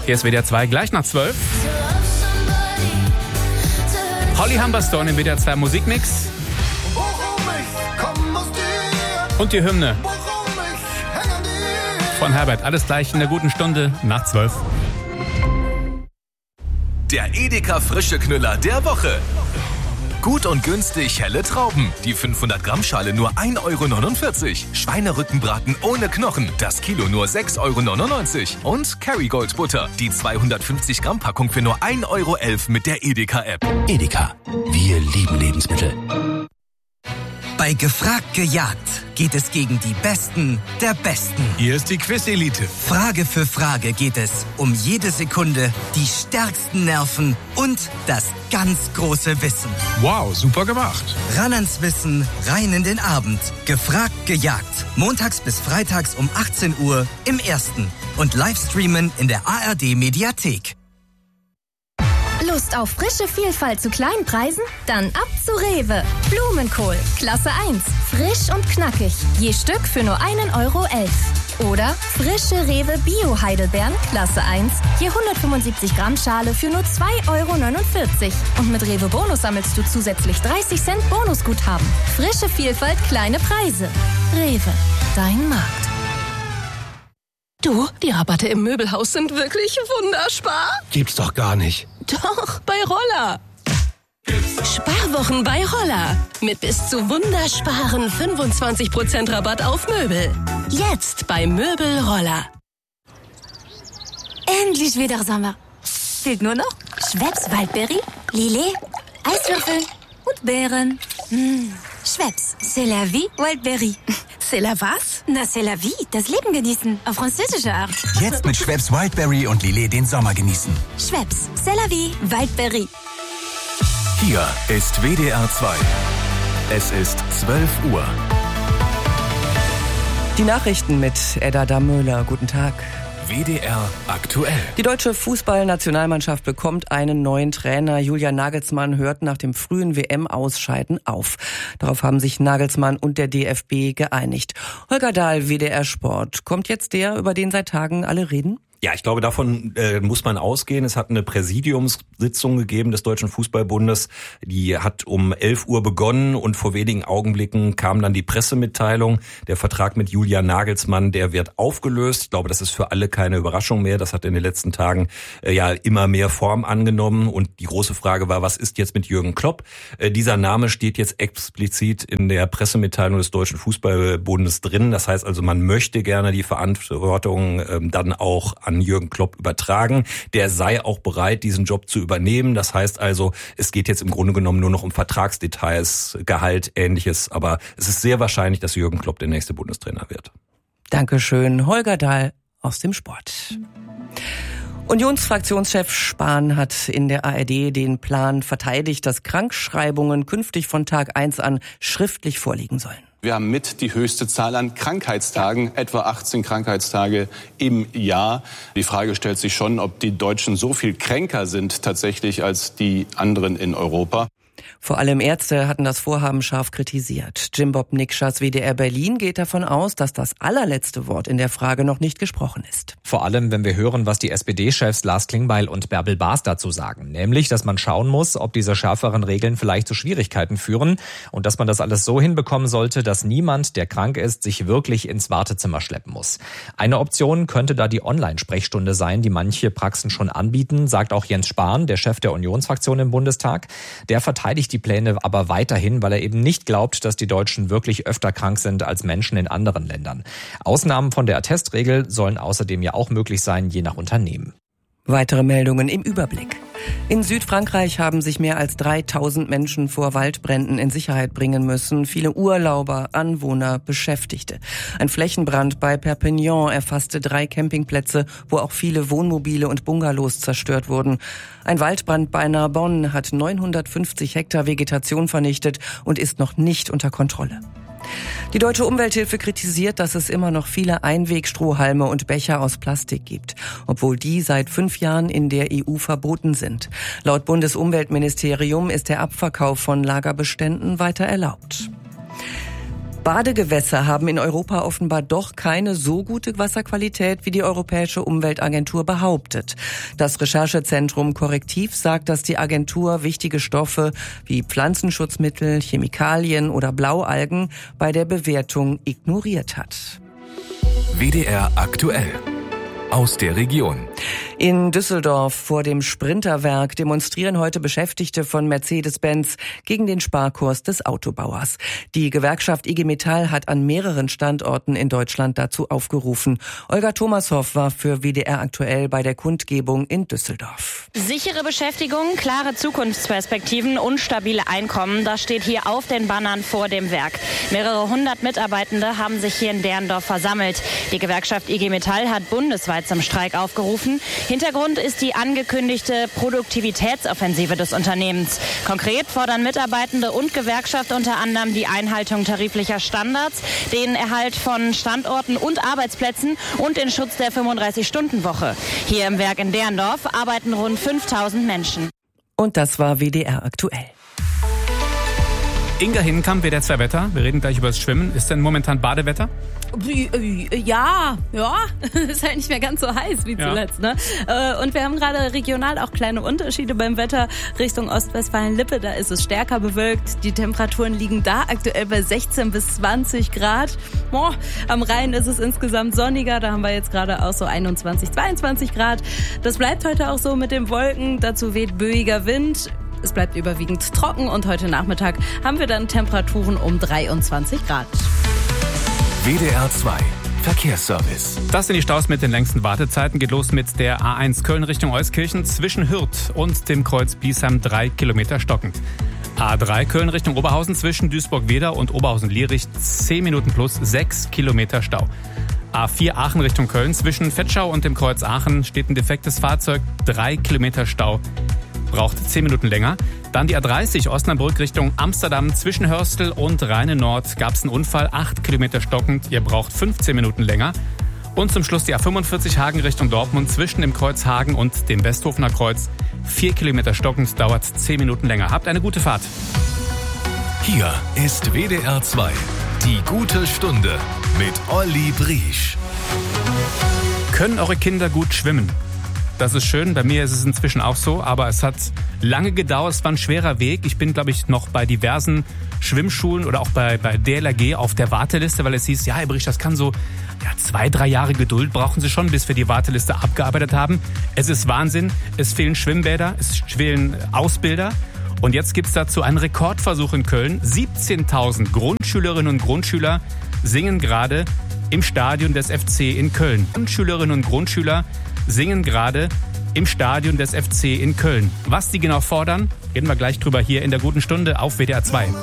Hier ist WDR 2, gleich nach 12. Holly Humberstone im WDR 2 Musikmix. Und die Hymne von Herbert. Alles gleich in der guten Stunde nach 12. Der Edeka Frische Knüller der Woche. Gut und günstig helle Trauben. Die 500 Gramm Schale nur 1,49 Euro. Schweinerückenbraten ohne Knochen. Das Kilo nur 6,99 Euro. Und Kerrygold Butter. Die 250 Gramm Packung für nur 1,11 Euro mit der Edeka App. Edeka. Wir lieben Lebensmittel. Bei Gefragt gejagt geht es gegen die Besten der Besten. Hier ist die Quiz-Elite. Frage für Frage geht es um jede Sekunde, die stärksten Nerven und das ganz große Wissen. Wow, super gemacht. Ran ans Wissen, rein in den Abend. Gefragt gejagt. Montags bis freitags um 18 Uhr im Ersten. Und Livestreamen in der ARD-Mediathek. Lust auf frische Vielfalt zu kleinen Preisen? Dann ab zu Rewe. Blumenkohl, Klasse 1. Frisch und knackig. Je Stück für nur 1,11 Euro. Oder frische Rewe Bio-Heidelbeeren, Klasse 1. Je 175 Gramm Schale für nur 2,49 Euro. Und mit Rewe Bonus sammelst du zusätzlich 30 Cent Bonusguthaben. Frische Vielfalt, kleine Preise. Rewe, dein Markt. Du, die Rabatte im Möbelhaus sind wirklich wunderspar. Gibt's doch gar nicht. Doch, bei Roller. Sparwochen bei Roller. Mit bis zu wundersparen 25% Rabatt auf Möbel. Jetzt bei Möbel Roller. Endlich wieder Sommer. Fehlt nur noch Schweppes Waldbeere, Lillet, Eiswürfel und Beeren. Schweppes, c'est la vie, Wildberry. C'est la was? Na, c'est la vie, das Leben genießen, auf französische Art. Jetzt mit Schweppes Wildberry und Lillet den Sommer genießen. Schweppes, c'est la vie, Wildberry. Hier ist WDR 2. Es ist 12 Uhr. Die Nachrichten mit Edda Dammöhler. Guten Tag. WDR aktuell. Die deutsche Fußballnationalmannschaft bekommt einen neuen Trainer. Julian Nagelsmann hört nach dem frühen WM-Ausscheiden auf. Darauf haben sich Nagelsmann und der DFB geeinigt. Holger Dahl, WDR Sport. Kommt jetzt der, über den seit Tagen alle reden? Ja, ich glaube, davon muss man ausgehen. Es hat eine Präsidiumssitzung gegeben des Deutschen Fußballbundes. Die hat um 11 Uhr begonnen und vor wenigen Augenblicken kam dann die Pressemitteilung. Der Vertrag mit Julian Nagelsmann, der wird aufgelöst. Ich glaube, das ist für alle keine Überraschung mehr. Das hat in den letzten Tagen ja immer mehr Form angenommen. Und die große Frage war, was ist jetzt mit Jürgen Klopp? Dieser Name steht jetzt explizit in der Pressemitteilung des Deutschen Fußballbundes drin. Das heißt also, man möchte gerne die Verantwortung dann auch an Jürgen Klopp übertragen. Der sei auch bereit, diesen Job zu übernehmen. Das heißt also, es geht jetzt im Grunde genommen nur noch um Vertragsdetails, Gehalt, Ähnliches. Aber es ist sehr wahrscheinlich, dass Jürgen Klopp der nächste Bundestrainer wird. Dankeschön, Holger Dahl aus dem Sport. Unionsfraktionschef Spahn hat in der ARD den Plan verteidigt, dass Krankschreibungen künftig von Tag 1 an schriftlich vorliegen sollen. Wir haben mit die höchste Zahl an Krankheitstagen, etwa 18 Krankheitstage im Jahr. Die Frage stellt sich schon, ob die Deutschen so viel kränker sind tatsächlich als die anderen in Europa. Vor allem Ärzte hatten das Vorhaben scharf kritisiert. Jim-Bob Nikschas WDR Berlin geht davon aus, dass das allerletzte Wort in der Frage noch nicht gesprochen ist. Vor allem, wenn wir hören, was die SPD-Chefs Lars Klingbeil und Bärbel Baas dazu sagen. Nämlich, dass man schauen muss, ob diese schärferen Regeln vielleicht zu Schwierigkeiten führen und dass man das alles so hinbekommen sollte, dass niemand, der krank ist, sich wirklich ins Wartezimmer schleppen muss. Eine Option könnte da die Online-Sprechstunde sein, die manche Praxen schon anbieten, sagt auch Jens Spahn, der Chef der Unionsfraktion im Bundestag. Der verteidigt die Pläne aber weiterhin, weil er eben nicht glaubt, dass die Deutschen wirklich öfter krank sind als Menschen in anderen Ländern. Ausnahmen von der Attestregel sollen außerdem ja auch möglich sein, je nach Unternehmen. Weitere Meldungen im Überblick. In Südfrankreich haben sich mehr als 3000 Menschen vor Waldbränden in Sicherheit bringen müssen. Viele Urlauber, Anwohner, Beschäftigte. Ein Flächenbrand bei Perpignan erfasste 3 Campingplätze, wo auch viele Wohnmobile und Bungalows zerstört wurden. Ein Waldbrand bei Narbonne hat 950 Hektar Vegetation vernichtet und ist noch nicht unter Kontrolle. Die Deutsche Umwelthilfe kritisiert, dass es immer noch viele Einwegstrohhalme und Becher aus Plastik gibt, obwohl die seit 5 Jahren in der EU verboten sind. Laut Bundesumweltministerium ist der Abverkauf von Lagerbeständen weiter erlaubt. Badegewässer haben in Europa offenbar doch keine so gute Wasserqualität, wie die Europäische Umweltagentur behauptet. Das Recherchezentrum Korrektiv sagt, dass die Agentur wichtige Stoffe wie Pflanzenschutzmittel, Chemikalien oder Blaualgen bei der Bewertung ignoriert hat. WDR aktuell. Aus der Region. In Düsseldorf vor dem Sprinterwerk demonstrieren heute Beschäftigte von Mercedes-Benz gegen den Sparkurs des Autobauers. Die Gewerkschaft IG Metall hat an mehreren Standorten in Deutschland dazu aufgerufen. Olga Thomashoff war für WDR aktuell bei der Kundgebung in Düsseldorf. Sichere Beschäftigung, klare Zukunftsperspektiven und stabile Einkommen, das steht hier auf den Bannern vor dem Werk. Mehrere hundert Mitarbeitende haben sich hier in Derndorf versammelt. Die Gewerkschaft IG Metall hat bundesweit zum Streik aufgerufen. Hintergrund ist die angekündigte Produktivitätsoffensive des Unternehmens. Konkret fordern Mitarbeitende und Gewerkschaft unter anderem die Einhaltung tariflicher Standards, den Erhalt von Standorten und Arbeitsplätzen und den Schutz der 35-Stunden-Woche. Hier im Werk in Derndorf arbeiten rund 5000 Menschen. Und das war WDR aktuell. Inga Hinkamp, WDR 2 Wetter. Wir reden gleich über das Schwimmen. Ist denn momentan Badewetter? Ja, ist halt nicht mehr ganz so heiß wie zuletzt, ne? Und wir haben gerade regional auch kleine Unterschiede beim Wetter. Richtung Ostwestfalen-Lippe, da ist es stärker bewölkt. Die Temperaturen liegen da aktuell bei 16 bis 20 Grad. Am Rhein ist es insgesamt sonniger, da haben wir jetzt gerade auch so 21, 22 Grad. Das bleibt heute auch so mit den Wolken. Dazu weht böiger Wind. Es bleibt überwiegend trocken und heute Nachmittag haben wir dann Temperaturen um 23 Grad. WDR 2 Verkehrsservice. Das sind die Staus mit den längsten Wartezeiten. Geht los mit der A1 Köln Richtung Euskirchen zwischen Hürth und dem Kreuz Biesheim 3 Kilometer stockend. A3 Köln Richtung Oberhausen zwischen Duisburg-Wedau und Oberhausen-Lierich 10 Minuten plus 6 Kilometer Stau. A4 Aachen Richtung Köln zwischen Vetschau und dem Kreuz Aachen steht ein defektes Fahrzeug, 3 Kilometer Stau. Braucht 10 Minuten länger. Dann die A30 Osnabrück Richtung Amsterdam zwischen Hörstel und Rheine-Nord gab es einen Unfall, 8 Kilometer stockend. Ihr braucht 15 Minuten länger. Und zum Schluss die A45 Hagen Richtung Dortmund zwischen dem Kreuz Hagen und dem Westhofener Kreuz. 4 Kilometer stockend, dauert 10 Minuten länger. Habt eine gute Fahrt. Hier ist WDR 2. Die gute Stunde mit Olli Briesch. Können eure Kinder gut schwimmen? Das ist schön, bei mir ist es inzwischen auch so, aber es hat lange gedauert, es war ein schwerer Weg. Ich bin, glaube ich, noch bei diversen Schwimmschulen oder auch bei DLRG auf der Warteliste, weil es hieß, ja, Herr Briesch, das kann so 2-3 Jahre Geduld brauchen Sie schon, bis wir die Warteliste abgearbeitet haben. Es ist Wahnsinn, es fehlen Schwimmbäder, es fehlen Ausbilder. Und jetzt gibt es dazu einen Rekordversuch in Köln. 17.000 Grundschülerinnen und Grundschüler singen gerade im Stadion des FC in Köln. Grundschülerinnen und Grundschüler singen gerade im Stadion des FC in Köln. Was die genau fordern, reden wir gleich drüber hier in der guten Stunde auf WDR 2.